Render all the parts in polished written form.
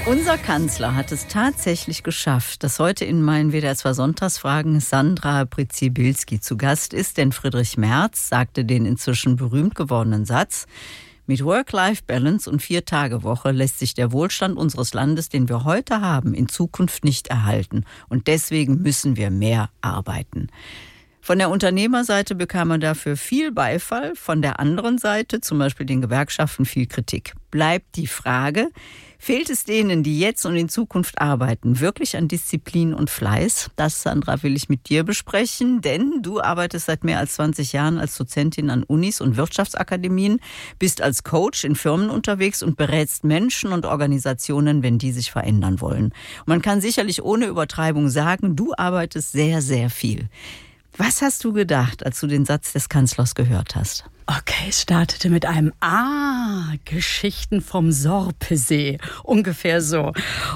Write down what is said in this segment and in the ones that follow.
Unser Kanzler hat es tatsächlich geschafft, dass heute in meinen WDR 2 Sonntagsfragen Sandra Prizibilski zu Gast ist, denn Friedrich Merz sagte den inzwischen berühmt gewordenen Satz: Mit Work-Life-Balance und 4-Tage-Woche lässt sich der Wohlstand unseres Landes, den wir heute haben, in Zukunft nicht erhalten. Und deswegen müssen wir mehr arbeiten. Von der Unternehmerseite bekam er dafür viel Beifall, von der anderen Seite, zum Beispiel den Gewerkschaften, viel Kritik. Bleibt die Frage: Fehlt es denen, die jetzt und in Zukunft arbeiten, wirklich an Disziplin und Fleiß? Das, Sandra, will ich mit dir besprechen, denn du arbeitest seit mehr als 20 Jahren als Dozentin an Unis und Wirtschaftsakademien, bist als Coach in Firmen unterwegs und berätst Menschen und Organisationen, wenn die sich verändern wollen. Und man kann sicherlich ohne Übertreibung sagen, du arbeitest sehr, sehr viel. Was hast du gedacht, als du den Satz des Kanzlers gehört hast? Okay, es startete mit einem Geschichten vom Sorpesee, ungefähr so.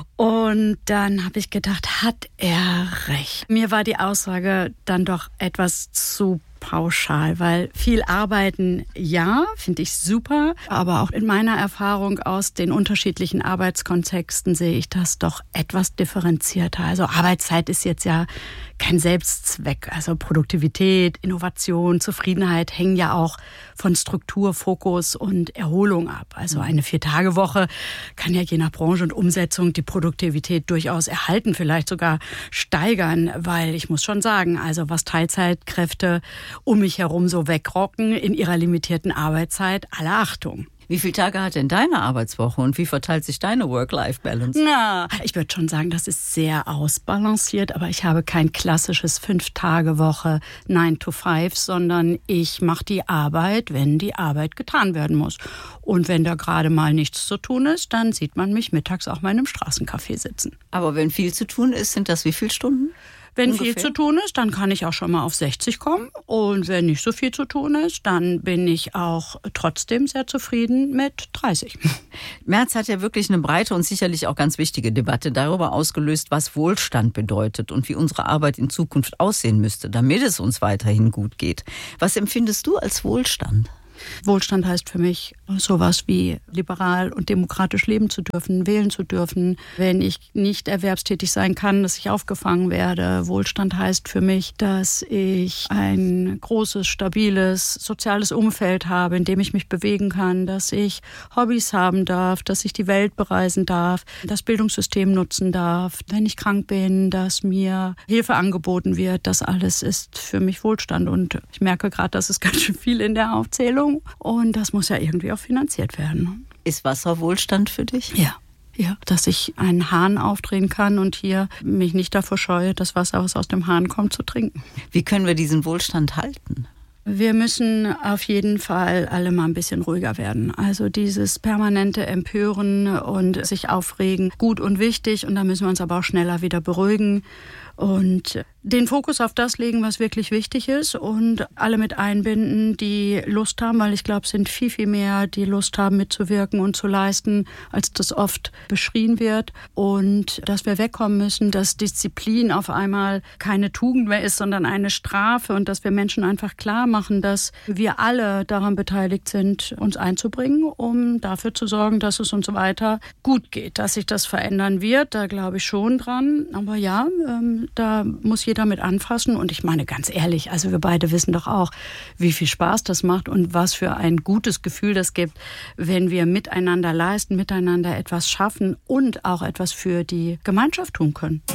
Und dann habe ich gedacht, hat er recht? Mir war die Aussage dann doch etwas zu pauschal, weil viel arbeiten, ja, finde ich super, aber auch in meiner Erfahrung aus den unterschiedlichen Arbeitskontexten sehe ich das doch etwas differenzierter. Also Arbeitszeit ist jetzt ja kein Selbstzweck. Also Produktivität, Innovation, Zufriedenheit hängen ja auch von Struktur, Fokus und Erholung ab. Also eine 4-Tage-Woche kann ja je nach Branche und Umsetzung die Produktivität durchaus erhalten, vielleicht sogar steigern, weil ich muss schon sagen, also was Teilzeitkräfte um mich herum so wegrocken in ihrer limitierten Arbeitszeit, alle Achtung. Wie viele Tage hat denn deine Arbeitswoche und wie verteilt sich deine Work-Life-Balance? Na, ich würde schon sagen, das ist sehr ausbalanciert, aber ich habe kein klassisches 5-Tage-Woche 9 to 5, sondern ich mache die Arbeit, wenn die Arbeit getan werden muss. Und wenn da gerade mal nichts zu tun ist, dann sieht man mich mittags auch mal in einem Straßencafé sitzen. Aber wenn viel zu tun ist, sind das wie viele Stunden? Wenn ungefähr viel zu tun ist, dann kann ich auch schon mal auf 60 kommen. Und wenn nicht so viel zu tun ist, dann bin ich auch trotzdem sehr zufrieden mit 30. Merz hat ja wirklich eine breite und sicherlich auch ganz wichtige Debatte darüber ausgelöst, was Wohlstand bedeutet und wie unsere Arbeit in Zukunft aussehen müsste, damit es uns weiterhin gut geht. Was empfindest du als Wohlstand? Wohlstand heißt für mich sowas wie liberal und demokratisch leben zu dürfen, wählen zu dürfen. Wenn ich nicht erwerbstätig sein kann, dass ich aufgefangen werde. Wohlstand heißt für mich, dass ich ein großes, stabiles, soziales Umfeld habe, in dem ich mich bewegen kann, dass ich Hobbys haben darf, dass ich die Welt bereisen darf, das Bildungssystem nutzen darf, wenn ich krank bin, dass mir Hilfe angeboten wird. Das alles ist für mich Wohlstand. Und ich merke gerade, das ist ganz schön viel in der Aufzählung. Und das muss ja irgendwie auch finanziert werden. Ist Wasser Wohlstand für dich? Ja, dass ich einen Hahn aufdrehen kann und hier mich nicht davor scheue, das Wasser, was aus dem Hahn kommt, zu trinken. Wie können wir diesen Wohlstand halten? Wir müssen auf jeden Fall alle mal ein bisschen ruhiger werden. Also dieses permanente Empören und sich aufregen, gut und wichtig. Und da müssen wir uns aber auch schneller wieder beruhigen und den Fokus auf das legen, was wirklich wichtig ist und alle mit einbinden, die Lust haben, weil ich glaube, es sind viel, viel mehr, die Lust haben, mitzuwirken und zu leisten, als das oft beschrien wird. Und dass wir wegkommen müssen, dass Disziplin auf einmal keine Tugend mehr ist, sondern eine Strafe und dass wir Menschen einfach klar machen, dass wir alle daran beteiligt sind, uns einzubringen, um dafür zu sorgen, dass es uns weiter gut geht. Dass sich das verändern wird, da glaube ich schon dran. Aber ja, da muss jeder mit anfassen. Und ich meine ganz ehrlich, also wir beide wissen doch auch, wie viel Spaß das macht und was für ein gutes Gefühl das gibt, wenn wir miteinander leisten, miteinander etwas schaffen und auch etwas für die Gemeinschaft tun können.